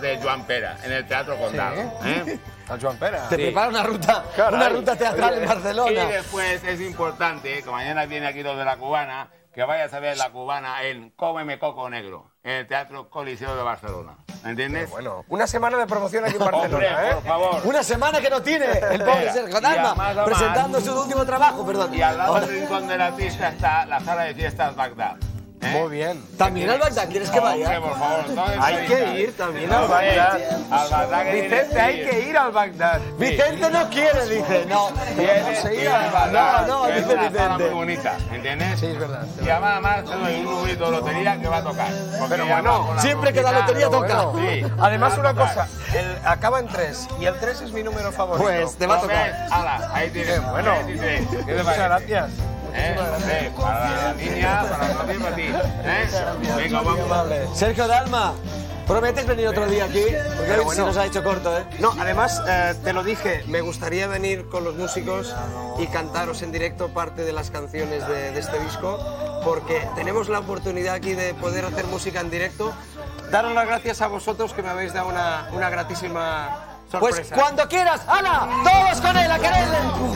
de Joan Pera, en el Teatro Condal. ¿Eh? A Joan Pera. Te prepara una ruta teatral en Barcelona. Y después es importante, que mañana viene aquí lo de la Cubana, que vayas a ver la Cubana en Cómeme Coco Negro, en el Teatro Coliseo de Barcelona. ¿Me entiendes? Bueno, una semana de promoción aquí en Barcelona, Hombre, por favor. Una semana que no tiene el pobre Sergio Dalma, además, presentando su último trabajo, perdón. Y al lado del rincón del artista está la sala de fiestas Bagdad. Muy bien. También al Bagdad, ¿quieres que vaya? Hombre, por favor, entonces, Hay que ir también al Bagdad. Al Bagdad que Vicente, hay que ir al Bagdad. Vicente no quiere, dice. No. Tienes que ir al Bagdad. No, es dice una sala muy Vicente. bonita, ¿entiendes? Sí, es verdad. Y además te doy un numerito de lotería que va a tocar. Pero ya bueno, va con la siempre que la lotería cosita. toca. Sí. Además, va a una tocar. cosa, acaba en 3 y el 3 es mi número favorito. Pues te va a tocar. Hala, ahí tienes. Bueno, 23. ¿Qué te muchas parece? gracias. Para la niña, para nosotros y para ti. Venga, vamos. Sergio Dalma, ¿prometes venir otro día aquí? Porque hoy se nos ha hecho corto, ¿eh? No, además, te lo dije, me gustaría venir con los músicos y cantaros en directo parte de las canciones de este disco, porque tenemos la oportunidad aquí de poder hacer música en directo. Daros las gracias a vosotros que me habéis dado una gratísima sorpresa. Pues cuando quieras, ¡hala! ¡Todos con él, a quererle!